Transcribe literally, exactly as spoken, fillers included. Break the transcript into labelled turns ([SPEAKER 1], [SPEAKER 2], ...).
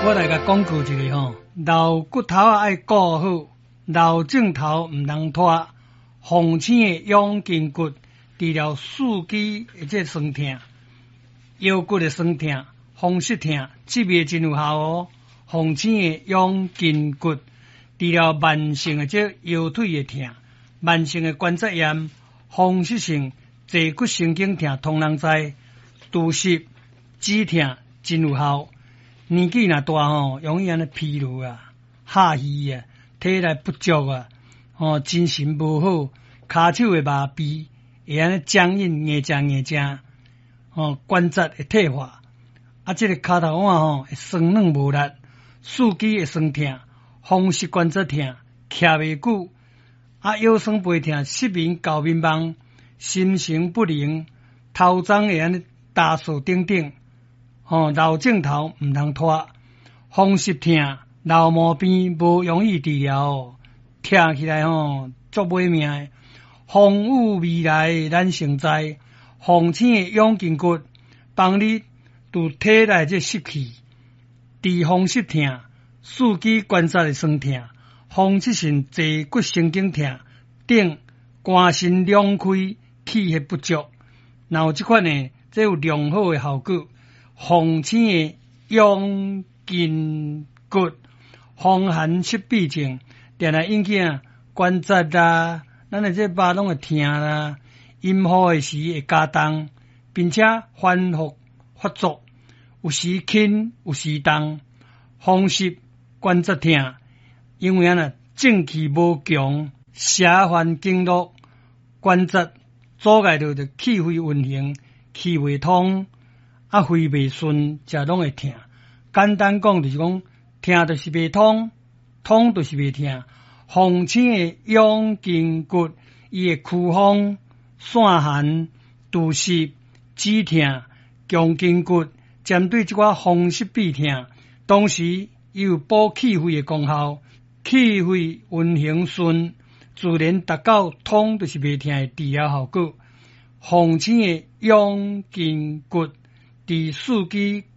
[SPEAKER 1] 我来甲讲句一个吼，老骨头啊爱顾好，老镜头毋通拖。风醒的养筋骨，治疗四肢的这酸痛、腰骨的酸痛、风湿痛，这味真有效哦。风醒的养筋骨，治疗慢性的这腰腿的痛、慢性的关节炎、风湿性坐骨神经痛，通人知。除湿止痛真有效。年纪若大吼，容易安尼疲劳啊、下虚啊、体力不足啊，哦，精神无好，骹手会麻痹，会安尼僵硬、硬正硬正，哦，关节会退化，啊，这个骹头腕吼会酸软无力，四肢会酸痛，风湿关节痛，徛袂久，啊，腰酸背痛，失眠、搞迷茫，心神不宁，头鬃会安尼打扫等等。哦，老镜头毋通拖，风湿痛、老毛病无容易治疗哦，听起来吼足歹命的。风雨未来咱成知，风醒的养筋骨，帮你除体内这湿气，治风湿痛、四肢关节的酸痛、风湿性坐骨神经痛等肝肾两开、气血不足，若有这款呢，这有良好的效果。风醒的养筋骨，风寒湿痹症，定来引起啊关节啦，咱的这肉拢会痛啦，阴雨的时会加重，并且反复发作，有时轻，有时重，风湿关节痛，因为啊正气无强，邪烦经络，关节阻碍到的气血运行，气未通。啊，肺袂顺，则拢会痛。简单讲就是讲，痛就是袂通，通就是袂痛。风醒的养筋骨，伊会驱风、散寒、除湿、止痛、强筋骨，针对这款风湿痹痛，同时伊有补气血的功效，气血运行顺，自然达到通就是袂痛的治疗效果。风醒的养筋骨，治四肢